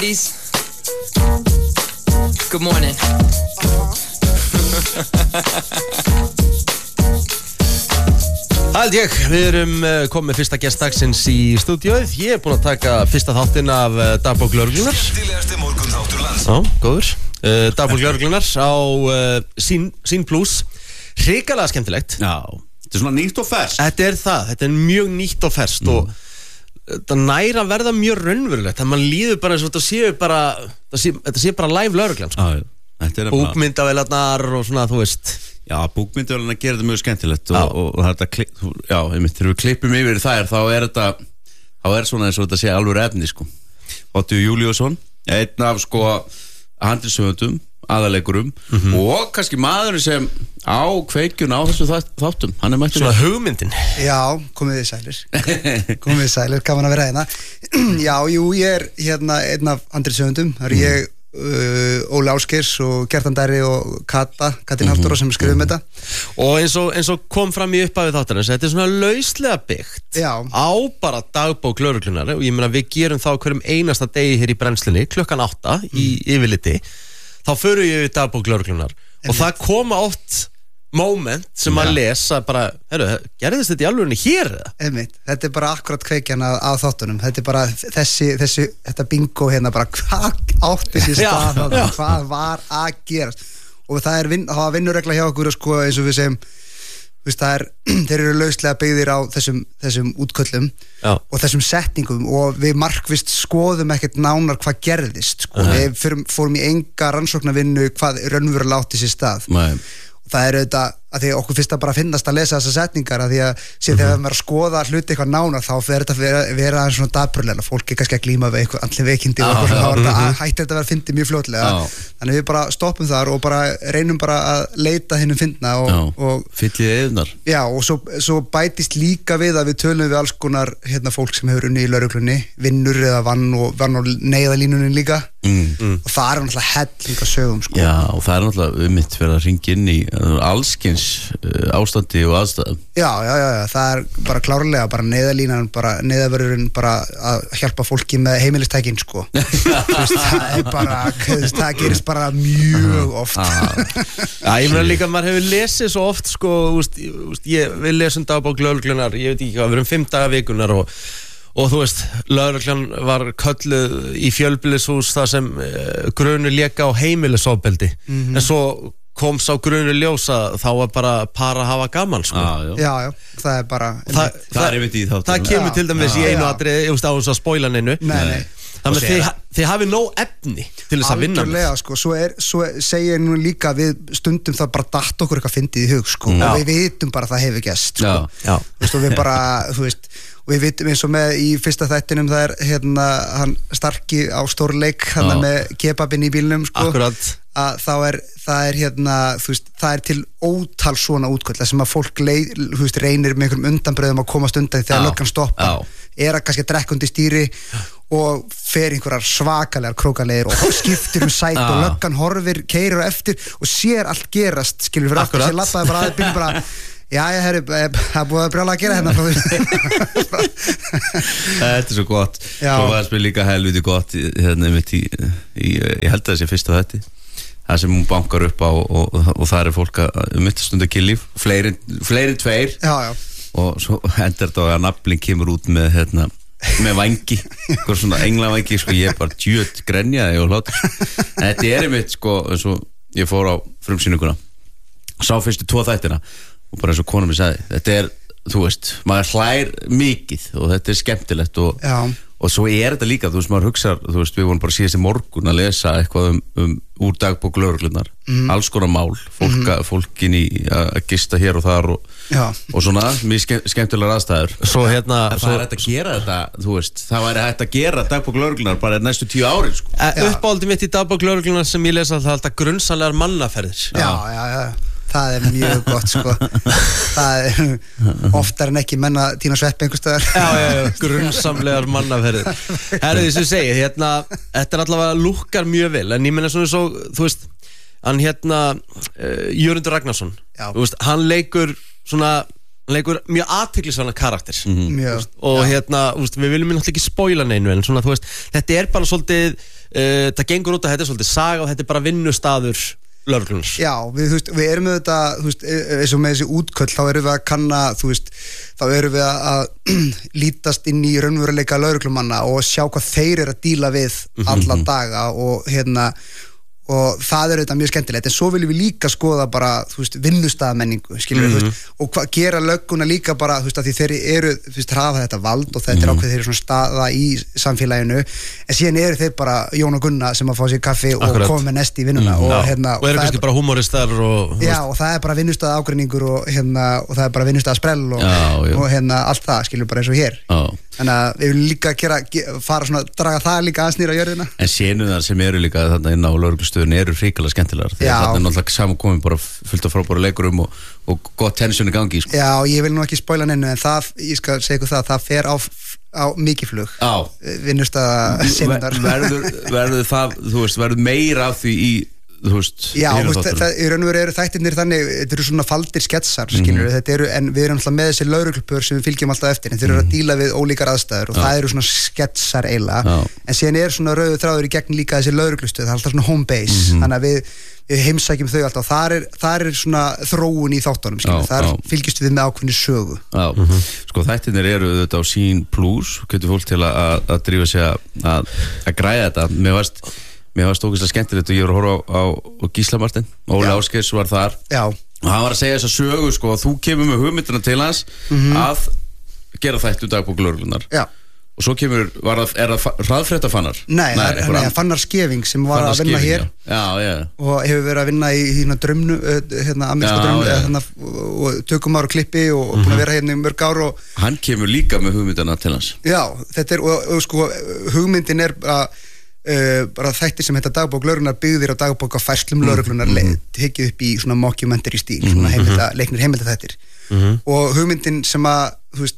Please. Good morning. Hald ég, við erum komið fyrsta gestdagsins í stúdíóið. Ég búinn að taka fyrsta þáttinn af Dagbók Lögreglunnar. Skemmtilegasti morgunþáttur landsins. Já, góður. Dagbók Lögreglunnar á Sín Plus. Hrikalega skemmtilegt. Já, þetta er svona nýtt og ferskt. Þetta er það, þetta er mjög nýtt og ferskt og þetta næra verða mjög raunverulegt. Þannig að mann líður bara eins og þetta sé bara live lögreglan, sko. Já, þetta er Búkmyndavélarnar og svona, þú veist. Já, búkmyndavélarnar gerir þetta mjög skemmtilegt og þetta, já, einmitt, þegar við klippum yfir þær, þá er svona eins og þetta sé alveg efni, sko. Otto Júlíusson, einn af, sko, handritshöfundum, aðaleikurum og kannski maðurinn sem á kveikjun á þessu þáttum. Hann er mættur svona hugmyndin. Já, komið þið sælir, gaman að vera hérna. Já, jú, ég er hérna einn af handritshöfundum. Það er ég, Óli Ásgeirs og Kjartan Dæri og Katrín Halldóra sem skrifum þetta. Og eins og kom fram í upphafi þáttarins, þetta er svona lauslega byggt á bara dagbók lögreglunnar og ég meina við gerum þá hverjum einasta degi hér í brennslunni klukkan 8 í yfirliti. Þá förum ég við dagbók lögreglunnar og það koma oft moment sem að lesa bara, gerðist þetta í alvörunni hér eða? Einmitt, þetta er bara akkurat kveikjan að þáttunum. Þetta er bara þetta bingo hérna bara hvað átti sér stað þarna, hvað var að gerast og það var vinnuregla hjá okkur sko, eins og við segjum þeir eru lauslega byggðir á þessum útköllum og þessum setningum og við markvisst skoðum ekkert nánar hvað gerðist sko. Við fórum í enga rannsóknarvinnu hvað raunverulega átti sér stað. Það er auðvitað að því okkur fyrst að bara finnast að lesa þessar setningar að því að síðan þegar við erum að skoða hluti eitthvað nánar þá fer þetta að vera svona dapurlega fólk er kannski að glíma við eitthvað andleg veikindi og þá hættir þetta að vera fyndið mjög fljótlega þannig við bara stoppum þar og bara reynum bara að leita hinnum fyndna og fyllið eðnar. Já og svo bætist líka við að við tölum við alls konar fólk sem hefur unni í lögreglunni vinnur eða vann á neyðalínunni líka og það er náttúrulega hellinga sögum sko. Já og það er náttúrulega mitt fyrir að ringja inn í allskins ástandi og aðstæðum. Já, það er bara klárlega bara neyðalínan, bara neyðavörðurinn bara að hjálpa fólki með heimilistækin sko. Það er bara það gerist bara mjög oft. Já, ég meina líka maður hefur lesið svo oft sko, við lesum dagbók lögreglunnar, ég veit ekki hvað, við erum 5 daga vikunar og þú veist, lögreglan var kölluð í fjölbýlishús þar sem grunur léka á heimilisofbeldi en svo kom sá grunur ljósa þá var bara para að hafa gaman sko. Já, það er bara það er einmitt í þáttunum. Það kemur til dæmis í einu atriði, á þess að spoila neinu. Nei. Þannig að þið hafið nóg efni til þess að vinna með. Algjörlega, sko, svo segir nú líka við stundum það bara datt okkur eitthvað fyndið í hug, sko, og við vitum bara að það hefur gerst, sko. Já. Þú veist, og við bara, þú veist, og við vitum eins og með í fyrsta þættinum það er hann Starki á stórleik hann með kebabinn í bílnum sko. Akkurat að það er þú veist, það er til ótal svona útköll sem að fólk reynir með einhverjum undanbröðum að komast undan þegar löggan stoppar er að kannski drekka undir stýri og fer einhverjar svakalegar krókalegir og skiptir sæt og löggan horfir, keyrir eftir og sér allt gerast skilur fyrir aftur, sér lappaði bara að bílum bara Já, það búið að brjála að gera hérna frá því. Þetta er svo gott. Svo var það líka helviti gott hérna mitt ég held að það sé fyrsta þetta. Það sem hún bankar upp á og það er fólk að mitt stund að kynlíf. Fleiri tveir. Já. Og svo endur þetta að naflinn kemur út með með vangi, eitthvað svona englavangi, sko, ég bara djöt grenjaði og hlátur. Þetta er einmitt, sko, eins og ég fór á frumsýninguna, sá fyrstu 2 þættina og bara eins og konan mér sagði, þetta er, þú veist, maður hlær mikið og þetta er skemmtilegt og svo er þetta líka, þú veist, maður hugsar, þú veist, við vorum bara síðast í morgun að lesa eitthvað úr dagbók lögreglunnar, alls konar mál, fólkin í að gista hér og þar og svona, mjög skemmtilegar aðstæður. Svo hérna... Það er hægt að gera þetta, þú veist, það væri hægt að gera dagbók lögreglunnar bara næstu 10 árin, sko. Uppáldið mitt í dagbók lögreglunnar sem ég lesa það alltaf grunsamlegar mannaferðir. Já. Það er mjög gott sko. Það er oftar en ekki menna tína sveppi einhvers staðar. Já, grunnsamlegar mannaferðir. Herðu því sem segið, hérna, þetta er allavega lúkkar mjög vel, en ég meina svona svo, þú veist, hann Jörundur Ragnarsson, þú veist, hann leikur mjög athyglisverðan karakter. Mjög. Og hérna, þú veist, við viljum náttúrulega ekki spoila neinu, en svona, þú veist, þetta er bara svolítið það gengur út að þetta svolítið saga og þetta bara vinnustaður lögreglunar. Já, við erum auðvitað, eins og með þessi útköll, þá erum við að kanna, þá erum við að lítast inn í raunveruleika lögreglumanna og sjá hvað þeir eru að díla við alla daga og það er auðvitað mjög skemmtilegt, en svo viljum við líka skoða bara, vinnustaðamenningu, skilur við, og gera lögguna líka bara, að því þeir eru, hafa þetta vald og þetta er ákveð þeir eru svona staða í samfélaginu, en síðan eru þeir bara Jón og Gunna sem að fá sér kaffi og koma með nesti í vinnuna og og eru kannski bara humoristar og og það er bara vinnustaða ágreiningur og það er bara vinnustaða sprell og allt það, skilur bara eins og hér. Þannig að við viljum líka fara svona, draga það líka aðsnýra á jörðina. En sénuðar sem eru líka þarna inn á lögreglustöðunni eru hrikalega skemmtilegar því að þarna er náttúrulega samankomin bara fullt af frábæra leikurum og gott tension í gangi, sko. Já, ég vil nú ekki spoila neinu, en það, ég skal segja ykkur það fer á mikið flug. Vinnustaða sénuðar. Verður það, verður meira af því í Já, í raun og veru eru þættirnir þannig, þetta eru svona faldir sketsar, skilur en við erum alltaf með þessi lögreglupör sem við fylgjum alltaf eftir, en þeir eru að díla við ólíkar aðstæður og það eru svona sketsar eiginlega, en síðan er svona rauðu þráður í gegn líka þessi lögreglustöð, það er alltaf svona home base, þannig að við heimsækjum þau alltaf, þar er svona þróun í þáttunum, skilur, þar fylgjumst við með ákveðni sögu. Sko þættirnir eru þetta á Sín Plus, getur fólk til að drífa sig að græða þetta. Mér var stókislega skemmtilegt og ég var að horfa á Gísla Martin, Óli Ásgeirs var þar og hann var að segja þessa sögu, sko, að þú kemur með hugmyndina til hans að gera þætti dagbók lögreglunar og svo er það hraðfréttafannar? Nei, það er Fannar Skeving sem var að vinna hér og hefur verið að vinna í drömnu, ameríska drömnu og tökum ára klippi og búin að vera hérna í mörg ár og hann kemur líka með hugmyndina til hans. Já, þetta er, og sko hugmyndin er bara þættir sem þetta dagbók lögreglunar byggðir á dagbók á færslum lögreglunar tekið upp í svona mockumentary stíl, svona leiknir heimildaþættir og hugmyndin sem að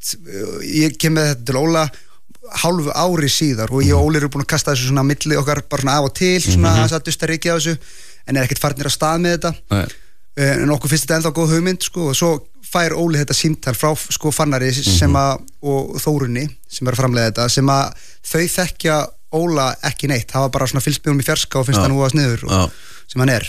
ég kem með þetta til Óla hálfu ári síðar og ég og Óli eru búin að kasta þessu svona milli okkar bara svona af og til svona að dusta reiki á þessu en er ekkert farnir að stað með þetta en okkur finnst þetta ennþá góð hugmynd, sko, og svo fær Óli þetta símtal frá, sko, Fannari sem að, og Þórunni sem er að framleiða þetta, sem að þau þekkja Óla ekki neitt, það var bara svona fylgst með honum í fjarska og finnst hann úa sniður sem hann er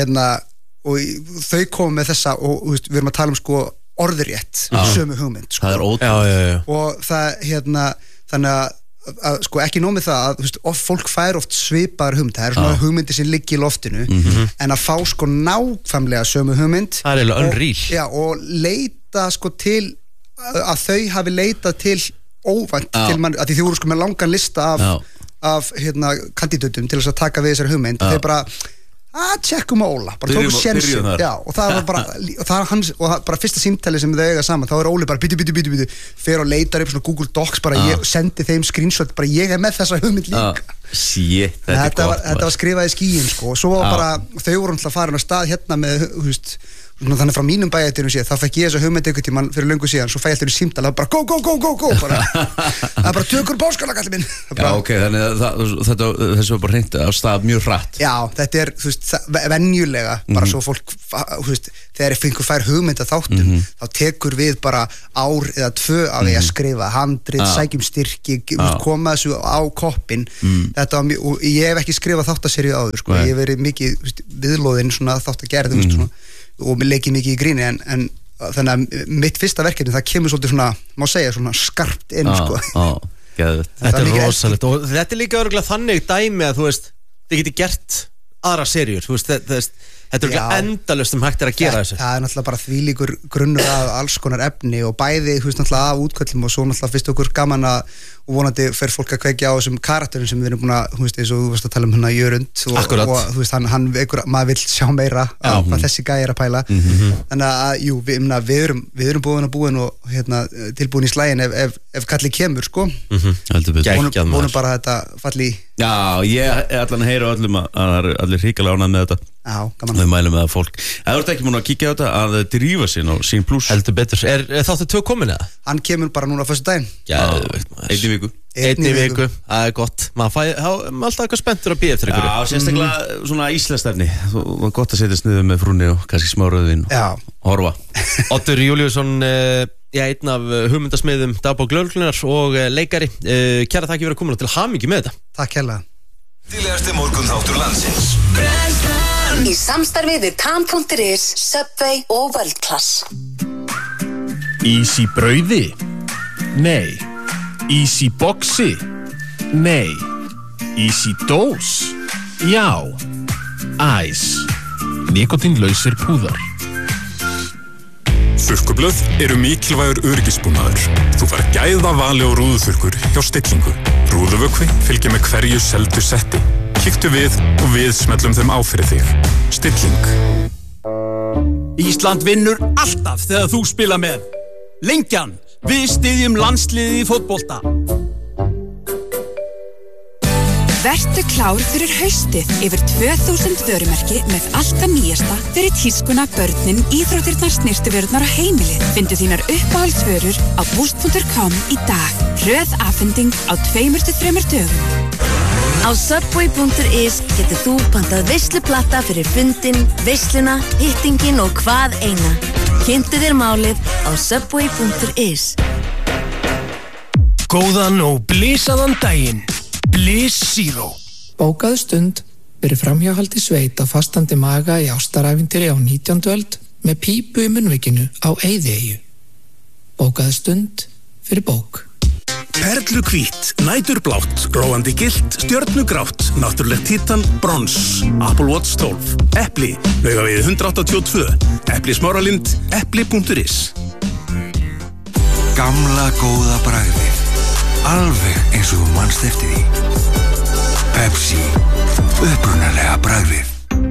og þau komum með þessa og við erum að tala um, sko, orðrétt sömu hugmynd, sko. Það er ótrúlega og það þannig að sko ekki nóg með það að fólk fær oft svipaðar hugmynd, það er svona hugmyndir sem liggi í loftinu en að fá, sko, nákvæmlega sömu hugmynd það er eiginlega unreal og leita, sko, til að þau hafi leitað til óvænt til mann, að því þau voru, sko, með langan lista af kandidatum til þess að taka við þessari hugmynd og þeir bara tjekkum á Óla, bara tóku sénsinn og það var bara og það bara fyrsta símtali sem þau eiga saman, þá er Óli bara bítu fer og leitar upp svona Google Docs bara ég sendi þeim screenshot, bara ég er með þessa hugmynd líka þetta var skrifað í skíin, sko, og svo bara þau voru alltaf farin á stað hérna með þannig frá mínum bæjættinum síðan, þá fekk ég þessa hugmynd einhvern tímann fyrir löngu síðan, svo fæ ég alltaf í símtal það bara go bara, það er bara tökur páskala kallið minn Já, ok, þannig að þessu var bara hreint af stað mjög hratt Já, þetta er, venjulega bara svo fólk, þegar einhver fær hugmynd að þáttum, þá tekur við bara ár eða 2 af því að skrifa handrit, sækjum styrki koma þessu á koppin þetta var mjög, og ég hef ekki skrifað þáttaseríu áður, sko, ég hef verið mikið viðlóðinn svona þáttagerð, og mér leikið mikið í gríni en þannig að mitt fyrsta verkefni það kemur svolítið svona, má segja, svona skarpt inn, sko. Þetta er rosalegt og þetta er líka örugglega þannig dæmi að þið geti gert aðra seríur, þetta er örugglega endalaust hægt að gera þessu. Það er náttúrulega bara þvílíkur grunnur af alls konar efni og bæði, náttúrulega af útköllum og svo náttúrulega fyrst okkur gaman að og vonandi fer fólk að kveikja á þessum karakterum sem við erum búin að, eins og þú varst að tala um Jörund og hann maður vill sjá meira hvað þessi gæi er að pæla þannig að, jú, við erum búin og tilbúin í slægin ef kallið kemur, sko vonum bara að þetta falli í Já, ég er allan að heyra öllum að það er allir hrikalega ánægð með þetta Já, gaman Við mælum með það fólk Ef þú ert ekki múin að kíkja á þetta að drífa sín á Sín Plus Heldur betur, er þáttu 2 komin eða? Hann kemur bara núna á föstudaginn Einn í viku Einn í viku, það er gott maður alltaf eitthvað spenntur að býja eftir einhverju Já, sérstaklega svona íslensstefni Það var gott að setja sniðu með frúnni og kannski smá rauðvín og horfa Oddur Júlíusson einn af hugmyndasmiðum dagbók lögreglunar og leikari kæra þakki fyrir að koma til hamingju með þetta Takk hérlega Skemmtilegasti morgunþáttur landsins. Í samstarfi við Tam.is, Subway og World Class. Ís í brauði? Nei. Ís í boxi? Nei. Ís í dós? Já. Æs. Nikótínlausir púðar. Þurrkublöð eru mikilvægur öryggisbúnaður. Þú fær gæða vali og rúðuþurrkur hjá Stillingu. Rúðuvökvi fylgir með hverju seldu setti. Kíktu við og við smellum þeim á fyrir þig. Stilling. Ísland vinnur alltaf þegar þú spila með. Lengjan, við styðjum landsliðið í fótbolta. Vertu klár fyrir haustið yfir 2000 vörumerki með allt það nýjasta fyrir tískuna, börnin, íþróttirnar, snyrtivörurnar og heimilið. Findu þínar uppáhaldsvörur á boost.com í dag. Hröð afhending á 2-3 dögum. Á Subway.is getur þú pantað veisluplata fyrir fundin, veisluna, hittingin og hvað eina. Kynntu þér málið á Subway.is. Góðan og blísaðan daginn. Bliss Zero. Bókaðu stund fyrir framhjáhaldi sveit á fastandi maga í ástarævintýri á 19. öld með pípu í munnvikinu á Eyðieyju. Bókaðu stund fyrir bók. Perluhvít, næturblátt, glóandi gylt, stjörnugrátt, náttúrulegt títan, brons, Apple Watch 12, Epli, Laugavegi 182, Epli Smáralind, epli.is. Gamla góða bragðið. Alveg eins og þú manst eftir því. Pepsi, upprunalega bragðið.